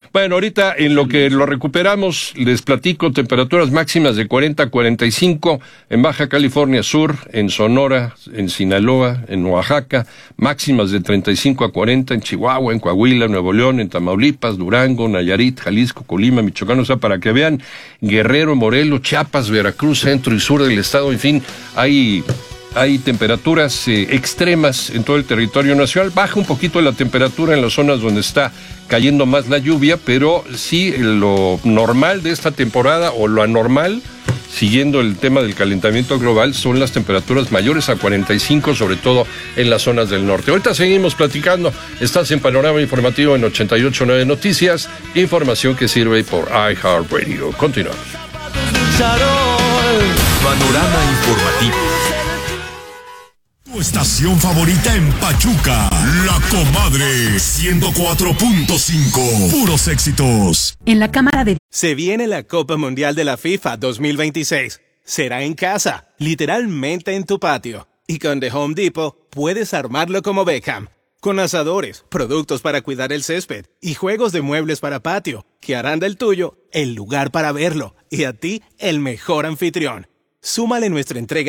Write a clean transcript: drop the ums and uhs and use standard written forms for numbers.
Bueno, ahorita en lo que lo recuperamos, les platico temperaturas máximas de 40 a 45 en Baja California Sur, en Sonora, en Sinaloa, en Oaxaca, máximas de 35 a 40 en Chihuahua, en Coahuila, Nuevo León, en Tamaulipas, Durango, Nayarit, Jalisco, Colima, Michoacán, o sea, para que vean, Guerrero, Morelos, Chiapas, Veracruz, centro y sur del estado, en fin, hay temperaturas extremas en todo el territorio nacional. Baja un poquito la temperatura en las zonas donde está cayendo más la lluvia, pero sí lo normal de esta temporada o lo anormal, siguiendo el tema del calentamiento global, son las temperaturas mayores a 45, sobre todo en las zonas del norte. Ahorita seguimos platicando. Estás en Panorama Informativo en 88.9 Noticias, información que sirve por iHeartRadio. Continuamos. Panorama Informativo. Tu estación favorita en Pachuca, La Comadre 104.5, puros éxitos. En la Cámara de... Se viene la Copa Mundial de la FIFA 2026. Será en casa, literalmente en tu patio. Y con The Home Depot puedes armarlo como Beckham. Con asadores, productos para cuidar el césped y juegos de muebles para patio, que harán del tuyo el lugar para verlo y a ti el mejor anfitrión. Súmale nuestra entrega